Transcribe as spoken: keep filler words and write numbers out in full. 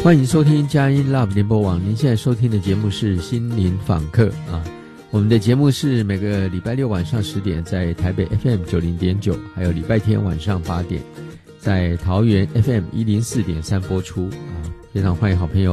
欢迎收听佳音 Love 联播网，您现在收听的节目是心灵访客啊。我们的节目是每个礼拜六晚上十点在台北 F M 九零点九，还有礼拜天晚上八点在桃园 F M 一零四点三播出啊。非常欢迎好朋友